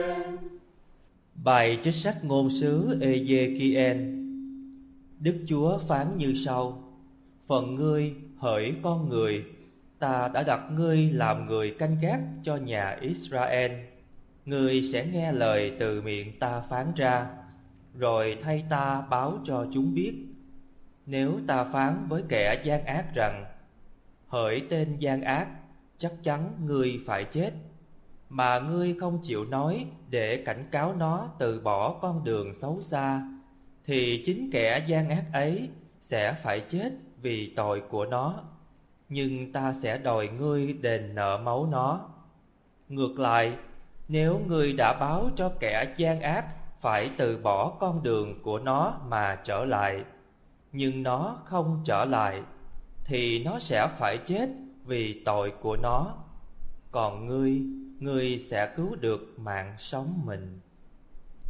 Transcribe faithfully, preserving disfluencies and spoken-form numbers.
Bài trích sách ngôn sứ Ê-giê-ki-en. Đức Chúa phán như sau: Phần ngươi, hỡi con người, ta đã đặt ngươi làm người canh gác cho nhà Israel. Ngươi sẽ nghe lời từ miệng ta phán ra, rồi thay ta báo cho chúng biết. Nếu ta phán với kẻ gian ác rằng: Hỡi tên gian ác, chắc chắn ngươi phải chết, mà ngươi không chịu nói để cảnh cáo nó từ bỏ con đường xấu xa, thì chính kẻ gian ác ấy sẽ phải chết vì tội của nó, nhưng ta sẽ đòi ngươi đền nợ máu nó. Ngược lại, nếu ngươi đã báo cho kẻ gian ác phải từ bỏ con đường của nó mà trở lại, nhưng nó không trở lại, thì nó sẽ phải chết vì tội của nó. Còn ngươi, ngươi sẽ cứu được mạng sống mình.